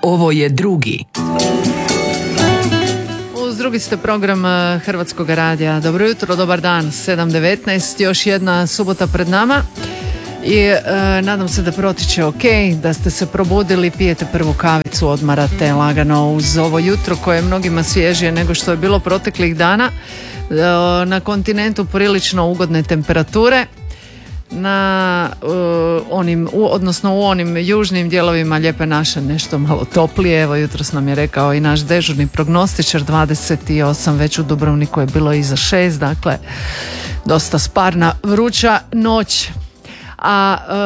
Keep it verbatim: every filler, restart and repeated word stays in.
Ovo je drugi. Uz drugi ste program Hrvatskog radija. Dobro jutro, dobar dan, sedam devetnaest, još jedna subota pred nama. I e, nadam se da protiče ok, da ste se probudili, pijete prvu kavicu, odmarate lagano uz ovo jutro koje je mnogima svježije nego što je bilo proteklih dana. E, na kontinentu prilično ugodne temperature. Na uh, onim, u, odnosno u onim južnim dijelovima Lijepe naše nešto malo toplije. Evo jutros nam je rekao i naš dežurni prognostičar, dvadeset osam, već u Dubrovniku je bilo iza šest, dakle dosta sparna vruća noć. A